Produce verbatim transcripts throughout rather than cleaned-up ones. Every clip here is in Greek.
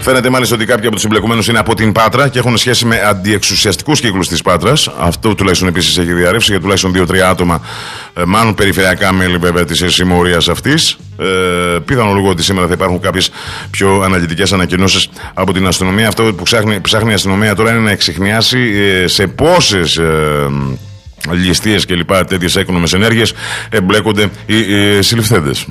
Φαίνεται μάλιστα ότι κάποιοι από τους εμπλεκομένους είναι από την Πάτρα και έχουν σχέση με αντιεξουσιαστικούς κύκλους της Πάτρας. Αυτό τουλάχιστον επίσης έχει διαρρεύσει για τουλάχιστον δύο τρία άτομα, μάλλον περιφερειακά μέλη βέβαια της συμμορίας αυτής. Ε, πιθανολογώ ότι σήμερα θα υπάρχουν κάποιες πιο αναλυτικές ανακοινώσεις από την αστυνομία. Αυτό που ψάχνει, ψάχνει η αστυνομία τώρα είναι να εξιχνιάσει ε, σε πόσες ε, ληστείες και λοιπά τέτοιες έκνομες ενέργειες εμπλέκονται οι, οι συλληφθέντες.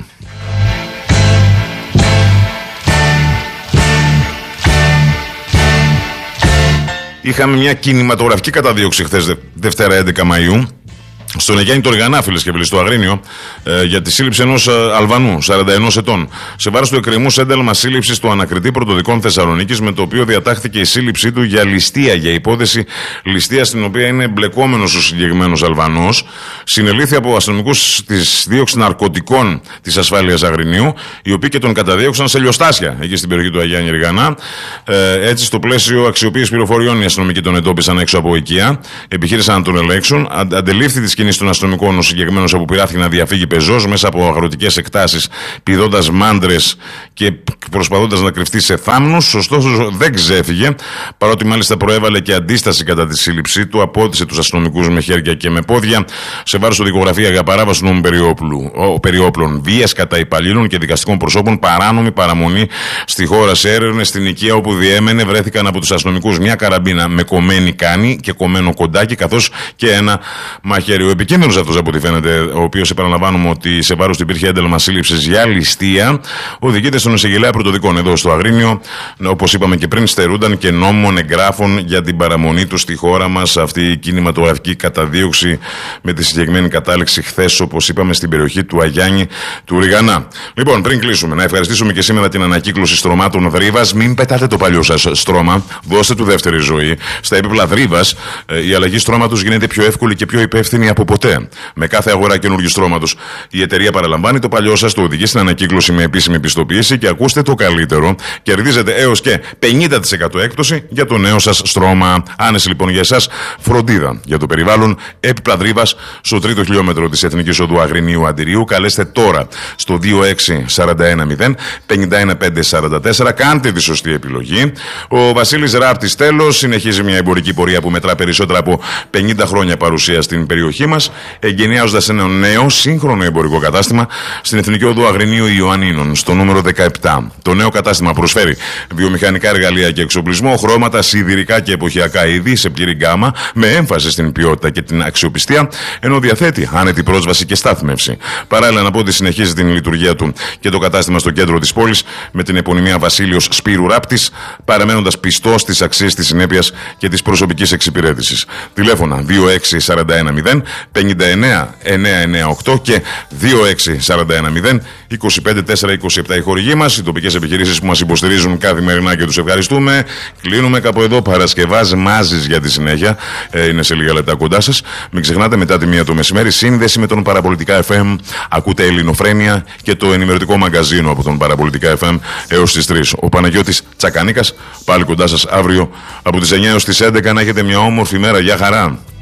Είχαμε μια κινηματογραφική καταδίωξη χθες Δευτέρα έντεκα Μαΐου στον Αγιάννη Τοργανά, φίλες και φίλοι, στο Αγρίνιο, ε, για τη σύλληψη ενός ε, Αλβανού, σαράντα ενός ετών. Σε βάρος του εκκρεμούς ένταλμα σύλληψης του ανακριτή πρωτοδικών Θεσσαλονίκης, με το οποίο διατάχθηκε η σύλληψή του για ληστεία, για υπόθεση ληστεία στην οποία είναι εμπλεκόμενος ο συγκεκριμένος Αλβανός. Συνελήφθη από αστυνομικούς της δίωξης ναρκωτικών της ασφάλειας Αγρινίου, οι οποίοι και τον καταδίωξαν σε λιοστάσια εκεί στην περιοχή του Αγιάννη Τοργανά. Ε, έτσι, στο πλαίσιο αξιοποίησης πληροφοριών, οι αστυνομικοί τον εντόπισαν έξω από οικία, επιχείρησαν να τον ελέγξουν, αντελήφθη τη των αστυνομικών ο συγκεκριμένος αποπειράθηκε να διαφύγει πεζός μέσα από αγροτικές εκτάσεις, πηδώντας μάντρες και προσπαθώντας να κρυφτεί σε θάμνους. Ωστόσο δεν ξέφυγε, παρότι μάλιστα προέβαλε και αντίσταση κατά τη σύλληψή του, απότισε τους αστυνομικούς με χέρια και με πόδια. Σε βάρος του δικογραφία για παράβαση νόμου περιόπλων, βίας κατά υπαλλήλων και δικαστικών προσώπων, παράνομη παραμονή στη χώρα σε έρευνες. Στην οικία όπου διέμενε βρέθηκαν από τους αστυνομικούς μια καραμπίνα με κομμένη κάνη και κομμένο κοντάκι, καθώς και ένα μαχαίρι. Ο επικίνδυνος αυτός, από ό,τι φαίνεται, ο οποίος, επαναλαμβάνουμε ότι σε βάρος του υπήρχε ένταλμα σύλληψης για ληστεία, οδηγείται στον εισαγγελέα πρωτοδικών εδώ στο Αγρίνιο. Όπως είπαμε και πριν, στερούνταν και νόμων εγγράφων για την παραμονή του στη χώρα μας. Αυτή η κινηματογραφική καταδίωξη με τη συγκεκριμένη κατάληξη χθες, όπως είπαμε, στην περιοχή του Αγιάννη του Ριγανά. Λοιπόν, πριν κλείσουμε, να ευχαριστήσουμε και σήμερα την ανακύκλωση στρωμάτων Δρύβας. Μην πετάτε το παλιό σας στρώμα, δώστε του δεύτερη ζωή. Στα επίπεδα Δρύβας, η αλλαγή στρώματος γίνεται πιο εύκολη και πιο υπεύθυνη από ποτέ. Με κάθε αγορά καινούργιου στρώματος, η εταιρεία παραλαμβάνει το παλιό σας, το οδηγεί στην ανακύκλωση με επίσημη πιστοποίηση και ακούστε το καλύτερο, κερδίζετε έως και πενήντα τοις εκατό έκπτωση για το νέο σας στρώμα. Άνεση λοιπόν για εσάς, φροντίδα για το περιβάλλον, έπιπλα Δρύβας, στο τρίτο χιλιόμετρο της Εθνικής Οδού Αγρινίου Αντιρίου. Καλέστε τώρα στο δύο έξι τέσσερα ένα μηδέν πέντε ένα πέντε τέσσερα τέσσερα. Κάντε τη σωστή επιλογή. Ο Βασίλης Ράπτης, τέλος, συνεχίζει μια εμπορική πορεία που μετρά περισσότερα από πενήντα χρόνια παρουσία στην περιοχή μας, εγκαινιάζοντας ένα νέο σύγχρονο εμπορικό κατάστημα στην Εθνική Οδό Αγρινίου Ιωαννίνων, στο νούμερο δεκαεπτά. Το νέο κατάστημα προσφέρει βιομηχανικά εργαλεία και εξοπλισμό, χρώματα, σιδηρικά και εποχιακά είδη σε πλήρη γκάμα, με έμφαση στην ποιότητα και την αξιοπιστία, ενώ διαθέτει άνετη πρόσβαση και στάθμευση. Παράλληλα, να πω ότι συνεχίζει την λειτουργία του και το κατάστημα στο κέντρο της πόλης με την επωνυμία Βασίλειος Σπύρου Ράπτης, παραμένοντας πιστός στις αξίες της συνέπειας και της προσωπικής εξυπηρέτησης. Τηλέφωνα δύο έξι τέσσερα ένα μηδέν πέντε εννέα εννέα εννέα οκτώ και δύο έξι τέσσερα ένα μηδέν είκοσι πέντε τέσσερα είκοσι επτά. Οι χορηγοί μας, οι τοπικές επιχειρήσεις που μας υποστηρίζουν καθημερινά και τους ευχαριστούμε. Κλείνουμε κάπου εδώ. Παρασκευάς Μάζης για τη συνέχεια. Ε, είναι σε λίγα λεπτά κοντά σας. Μην ξεχνάτε, μετά τη μία το μεσημέρι, σύνδεση με τον Παραπολιτικά εφ εμ. Ακούτε Ελληνοφρένεια και το ενημερωτικό μαγκαζίνο από τον Παραπολιτικά εφ εμ έως τις τρεις. Ο Παναγιώτης Τσακανίκας, πάλι κοντά σας αύριο από τις εννιά έως τις έντεκα. Να έχετε μια όμορφη μέρα. Γεια χαρά.